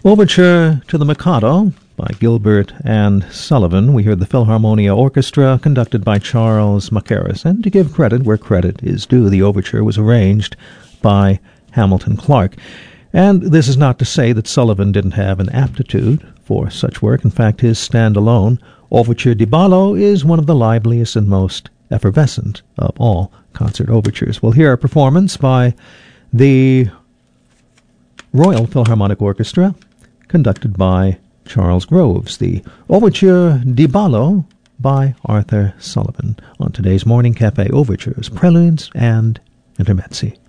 Overture to the Mikado by Gilbert and Sullivan. We heard the Philharmonia Orchestra conducted by Charles Mackerras. And to give credit where credit is due, the overture was arranged by Hamilton Clark. And this is not to say that Sullivan didn't have an aptitude for such work. In fact, his standalone Overture di Ballo is one of the liveliest and most effervescent of all concert overtures. We'll hear a performance by the Royal Philharmonic Orchestra, conducted by Charles Groves, the Overture di Ballo by Arthur Sullivan, on today's Morning Cafe Overtures, Preludes, and Intermezzi.